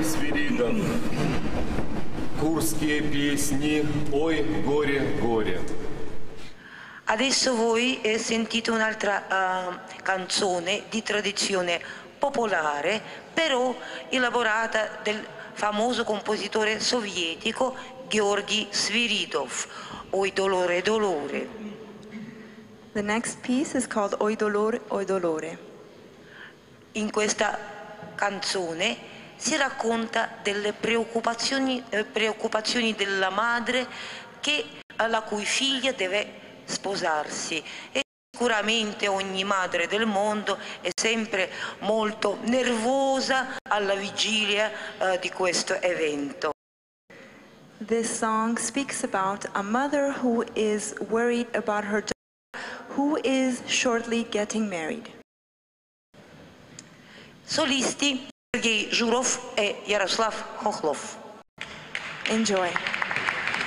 Свиридов. Курские песни «Ой, горе, горе». Adesso voi sentite un'altra canzone di tradizione popolare, però elaborata del famoso compositore sovietico Georgy Sviridov, Oi dolore, dolore. The next piece is called Oi dolore, oi dolore. In questa canzone si racconta delle preoccupazioni della madre la cui figlia deve sposarsi, e sicuramente ogni madre del mondo è sempre molto nervosa alla vigilia di questo evento. This song speaks about a mother who is worried about her daughter who is shortly getting married. Solisti Sergei Zhurov e Yaroslav Khokhlov. Enjoy.